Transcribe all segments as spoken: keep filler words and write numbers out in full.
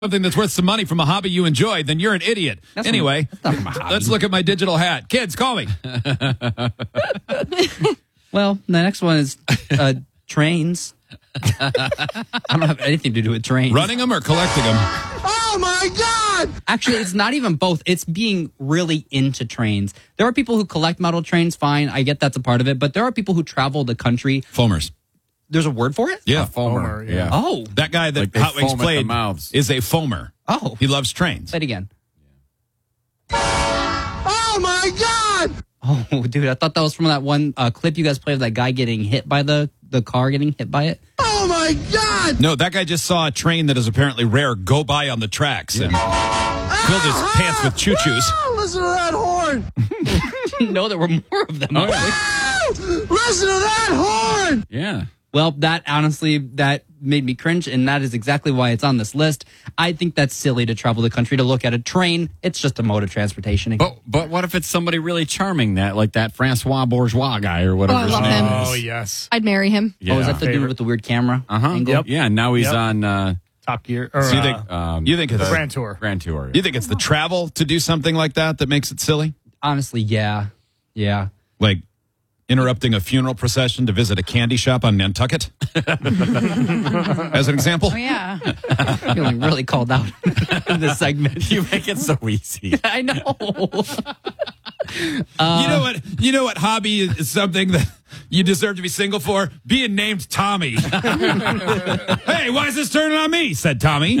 something that's worth some money from a hobby you enjoy, then you're an idiot. That's anyway, not, that's not let's look at my digital hat. Kids, call me. Well, the next one is uh, trains. I don't have anything to do with trains. Running them or collecting them? Oh, my God! Actually, it's not even both. It's being really into trains. There are people who collect model trains, fine. I get that's a part of it. But there are people who travel the country. Foamers. There's a word for it? Yeah. A foamer, yeah. Oh. That guy that Like they Hot Wings foam at the played mouths. is a foamer. Oh. He loves trains. Say it again. Oh, my God! Oh, dude, I thought that was from that one uh, clip you guys played of that guy getting hit by the, the car getting hit by it. Oh, my God! No, that guy just saw a train that is apparently rare go by on the tracks and filled his pants with choo-choos. Oh, listen to that horn! Didn't know there were more of them. Oh, listen to that horn! Yeah. Well, that honestly, that made me cringe, and that is exactly why it's on this list. I think that's silly to travel the country to look at a train. It's just a mode of transportation. But but what if it's somebody really charming, that like that Francois Bourgeois guy or whatever Oh, I his love name him. is? Oh, yes. I'd marry him. Yeah. Oh, is that the dude Favorite. with the weird camera? Uh-huh. angle? Yep. Yeah, now he's Yep. on uh, Top Gear. Or, So you think, uh, um, you think it's Grand Tour. Grand Tour. you think it's the travel to do something like that that makes it silly? Honestly, yeah. Yeah. Like interrupting a funeral procession to visit a candy shop on Nantucket? As an example? Oh, yeah. I'm feeling really called out in this segment. You make it so easy. I know. you know what? You know what hobby is, is something that you deserve to be single for? Being named Tommy. Hey, why is this turning on me? Said Tommy.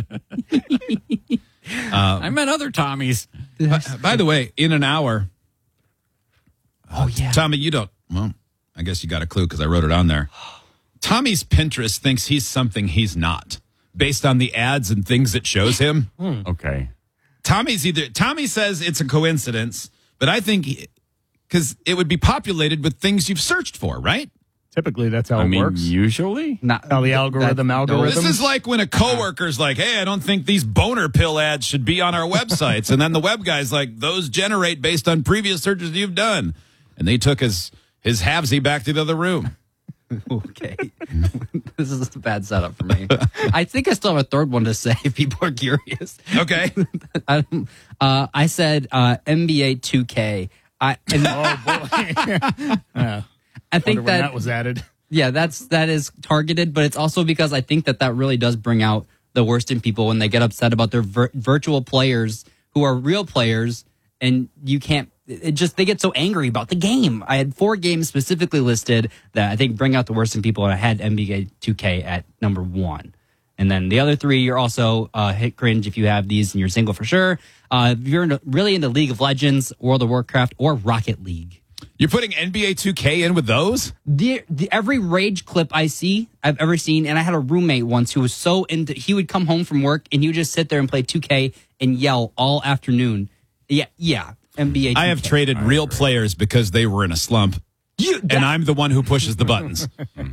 I meant other Tommies. by, by the way, in an hour, Oh, yeah. Tommy, you don't. Well, I guess you got a clue because I wrote it on there. Tommy's Pinterest thinks he's something he's not, based on the ads and things it shows him. Okay. Tommy's either Tommy says it's a coincidence, but I think because it would be populated with things you've searched for, right? Typically, that's how I it mean, works. usually. Not, How the algorithm that- algorithm. This is like when a coworker's like, "Hey, I don't think these boner pill ads should be on our websites," and then the web guy's like, "Those generate based on previous searches you've done," and they took his his halvesy back to the other room. Okay. This is a bad setup for me. I think I still have a third one to say if people are curious. Okay, I, uh, I said uh, N B A two K. I, and oh, boy. yeah. I think Wonder when that, that was added. yeah, that's that is targeted, but it's also because I think that that really does bring out the worst in people when they get upset about their vir- virtual players who are real players, and you can't. It just they get so angry about the game. I had four games specifically listed that I think bring out the worst in people, and I had N B A two K at number one. And then the other three, you're also uh, hit cringe if you have these and you're single for sure. Uh, if you're into, really into League of Legends, World of Warcraft, or Rocket League. you're putting N B A two K in with those? The, the every rage clip I see, I've ever seen, and I had a roommate once who was so into. He would come home from work and he would just sit there and play two K and yell all afternoon. Yeah, yeah. N B A two K. I have traded real players because they were in a slump, You, and I'm the one who pushes the buttons.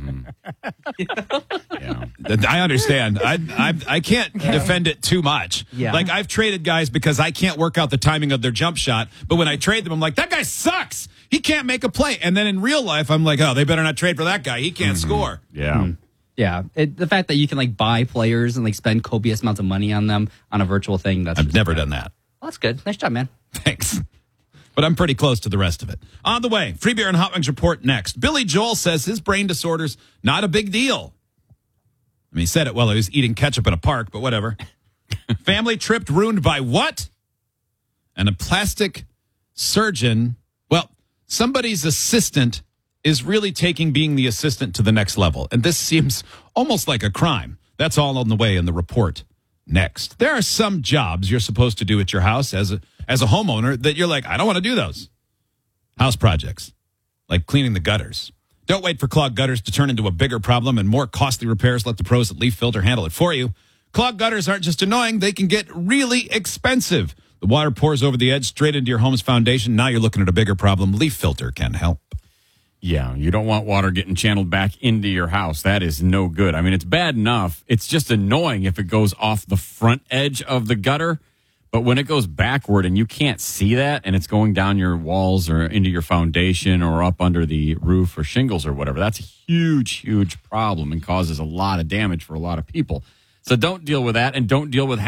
Yeah. I understand. I I, I can't defend it too much. Yeah. Like I've traded guys because I can't work out the timing of their jump shot. But when I trade them, I'm like, that guy sucks. He can't make a play. And then in real life, I'm like, oh, they better not trade for that guy. He can't score. Yeah. yeah. It, the fact that you can like buy players and like spend copious amounts of money on them on a virtual thing. That's I've just- never done that. Well, that's good. Nice job, man. Thanks. But I'm pretty close to the rest of it. On the way, Free Beer and Hot Wings report next. Billy Joel says his brain disorder's not a big deal. I mean, he said it while he was eating ketchup in a park, but whatever. Family trip ruined by what? And a plastic surgeon, well, somebody's assistant is really taking being the assistant to the next level. And this seems almost like a crime. That's all on the way in the report next. There are some jobs you're supposed to do at your house as a as a homeowner that you're like, I don't want to do those. House projects, like cleaning the gutters. Don't wait for clogged gutters to turn into a bigger problem and more costly repairs. Let the pros at Leaf Filter handle it for you. Clogged gutters aren't just annoying, they can get really expensive. The water pours over the edge straight into your home's foundation. Now you're looking at a bigger problem. Leaf Filter can help. Yeah, you don't want water getting channeled back into your house. That is no good. I mean, it's bad enough. It's just annoying if it goes off the front edge of the gutter. But when it goes backward and you can't see that and it's going down your walls or into your foundation or up under the roof or shingles or whatever, that's a huge, huge problem and causes a lot of damage for a lot of people. So don't deal with that, and don't deal with